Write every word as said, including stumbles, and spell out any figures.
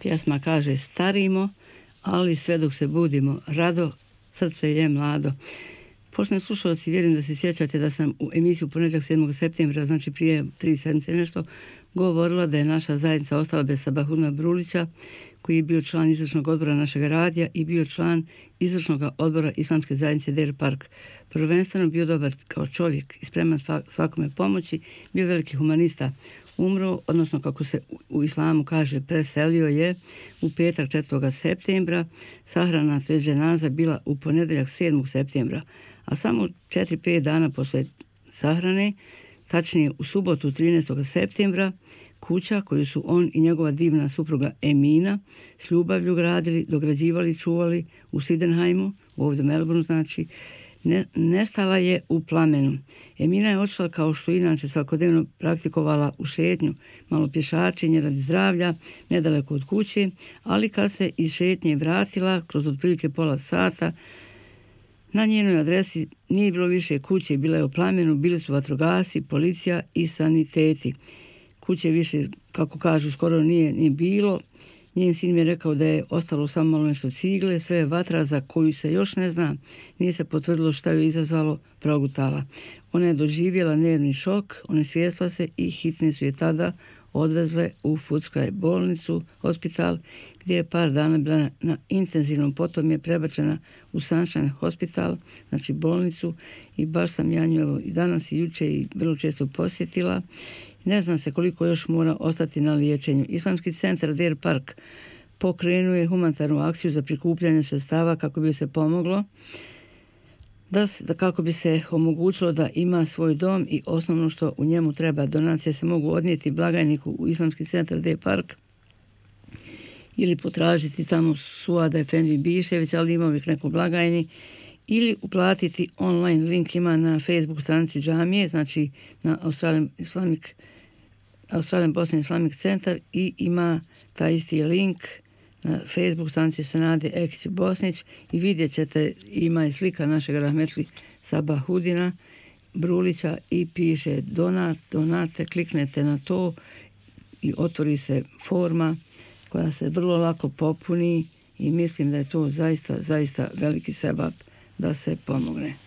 Pjesma kaže starimo, ali sve dok se budimo, rado, srce je mlado. Poštovani slušalci, vjerujem da se sjećate da sam u emisiju ponedjeljak sedmog septembra, znači prije tri sedmice nešto, govorila da je naša zajednica ostala bez Sabahudina Brulića, koji je bio član izvršnog odbora našeg radija i bio član izvršnog odbora Islamske zajednice Deir Park. Prvenstveno bio dobar kao čovjek i spreman svakome pomoći, bio veliki humanista. Umro, odnosno kako se u islamu kaže, preselio je u petak četvrtog septembra, sahrana tj. dženaza bila u ponedjeljak sedmog septembra, a samo četiri pet dana poslije sahrane, tačnije u subotu trinaestog septembra, kuća koju su on i njegova divna supruga Emina s ljubavlju gradili, dograđivali, čuvali u Sydenhamu, ovdje u Melbourneu znači, ne, nestala je u plamenu. Emina je otišla kao što inače svakodnevno praktikovala u šetnju, malo pješačenje radi zdravlja, nedaleko od kuće, ali kad se iz šetnje vratila, kroz otprilike pola sata, na njenoj adresi nije bilo više kuće, bila je u plamenu, bili su vatrogasci, policija i saniteti. Kuće više, kako kažu, skoro nije ni bilo. Njen sin mi je rekao da je ostalo samo malo nešto cigle, sve je vatra za koju se još ne zna. Nije se potvrdilo šta ju izazvalo, progutala. Ona je doživjela nervni šok, onesvijestila se i hitne su je tada odvezle u Footscray bolnicu, hospital, gdje je par dana bila na intenzivnom, potom je prebačena u Sunshine Hospital, znači bolnicu, i baš sam ja nju i danas i juče i vrlo često posjetila. Ne znam se koliko još mora ostati na liječenju. Islamski centar Deir Park pokrenuo je humanitarnu akciju za prikupljanje sredstava kako bi se pomoglo, da, da kako bi se omogućilo da ima svoj dom i osnovno što u njemu treba. Donacije se mogu odnijeti blagajniku u Islamski centar Deir Park ili potražiti tamo Suada Efendiju Bišević, ali ima uvijek neko blagajni, ili uplatiti online, link ima na Facebook stranici džamije, znači na Australian Islamic, Australian Bosnian Islamic Centar, i ima taj isti link na Facebook stranici Senade Ekić Bosnić i vidjet ćete, ima i slika našeg rahmetli Sabahudina Brulića i piše donat, donate, kliknete na to i otvori se forma koja se vrlo lako popuni i mislim da je to zaista, zaista veliki sebab da se pomogne.